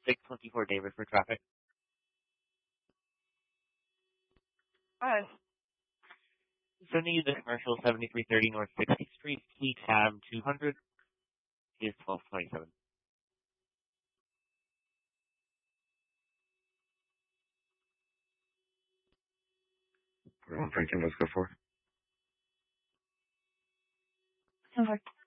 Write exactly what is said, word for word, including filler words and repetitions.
six twenty-four David for traffic. Hi. Sending you the commercial seventy-three thirty North sixtieth Street, Suite Tab two hundred is twelve twenty-seven. Thank you. Let's go for. Over.